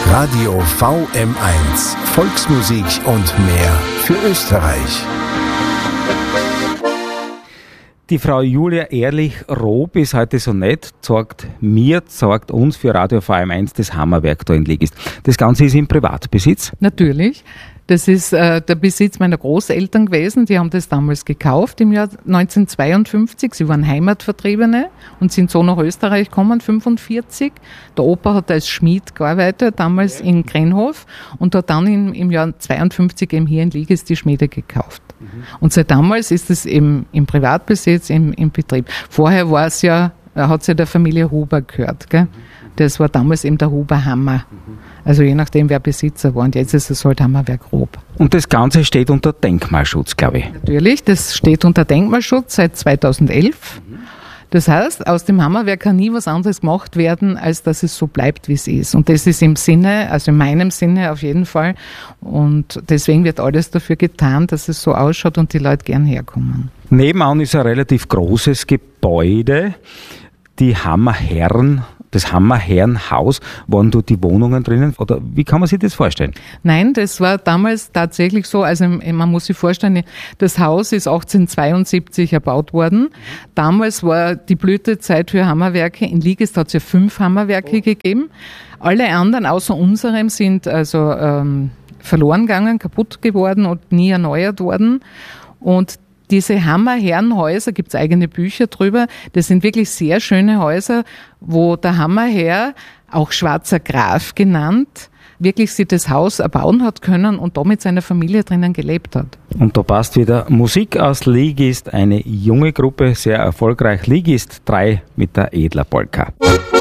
Radio VM1. Volksmusik und mehr für Österreich. Die Frau Julia Ehrlich-Rob ist heute so nett, zeigt uns für Radio VM1 das Hammerwerk da in Ligist. Das Ganze ist im Privatbesitz? Natürlich. Das ist der Besitz meiner Großeltern gewesen. Die haben das damals gekauft im Jahr 1952. Sie waren Heimatvertriebene und sind so nach Österreich gekommen, 1945. Der Opa hat als Schmied gearbeitet, damals in Krenhof, und hat dann im Jahr 1952 eben hier in Ligist die Schmiede gekauft. Und seit damals ist es eben im Privatbesitz, im Betrieb. Vorher hat es ja der Familie Huber gehört, gell? Das war damals eben der Huber-Hammer. Also je nachdem, wer Besitzer war. Und jetzt ist es halt Hammerwerk Rob. Und das Ganze steht unter Denkmalschutz, glaube ich. Natürlich, das steht unter Denkmalschutz seit 2011. Das heißt, aus dem Hammerwerk kann nie was anderes gemacht werden, als dass es so bleibt, wie es ist. Und das ist im Sinne, also in meinem Sinne auf jeden Fall. Und deswegen wird alles dafür getan, dass es so ausschaut und die Leute gern herkommen. Nebenan ist ein relativ großes Gebäude, das Hammerherrenhaus. Waren dort die Wohnungen drinnen? Oder wie kann man sich das vorstellen? Nein, das war damals tatsächlich so. Also man muss sich vorstellen, das Haus ist 1872 erbaut worden. Damals war die Blütezeit für Hammerwerke. In Ligist hat es ja 5 Hammerwerke gegeben. Alle anderen außer unserem sind also verloren gegangen, kaputt geworden und nie erneuert worden. Und diese Hammerherrenhäuser, gibt es eigene Bücher drüber, das sind wirklich sehr schöne Häuser, wo der Hammerherr, auch Schwarzer Graf genannt, wirklich sich das Haus erbauen hat können und da mit seiner Familie drinnen gelebt hat. Und da passt wieder Musik aus Ligist, eine junge Gruppe, sehr erfolgreich, Ligist 3 mit der Edler Polka.